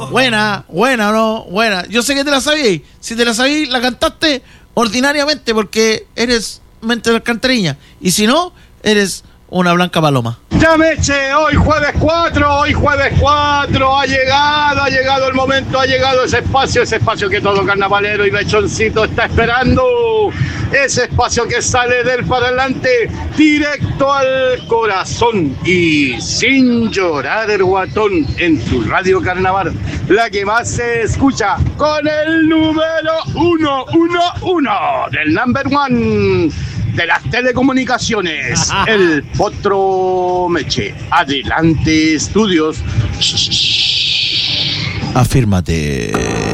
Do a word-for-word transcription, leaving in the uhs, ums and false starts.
Buena, buena, ¿no? Buena. Yo sé que te la sabí. Si te la sabí, la cantaste ordinariamente porque eres mente de alcantarilla. Y si no, eres una blanca paloma. Ya Meche, hoy jueves cuatro, hoy jueves cuatro, ha llegado, ha llegado el momento, ha llegado ese espacio, ese espacio que todo carnavalero y mechoncito está esperando, ese espacio que sale del parlante directo al corazón y sin llorar el guatón en tu radio carnaval, la que más se escucha con el número uno, uno, uno del number one de las telecomunicaciones, el Potro Meche. Adelante, estudios. Afírmate.